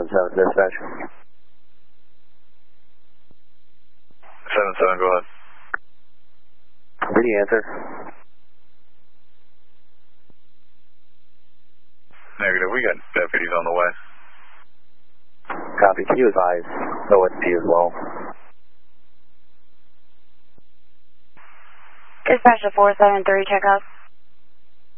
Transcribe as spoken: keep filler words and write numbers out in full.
seven, dispatch. seven seven, go ahead. Did he answer? Negative, we got deputies on the way. Copy, can you advise O S P as well? Dispatch to four seven three, check out.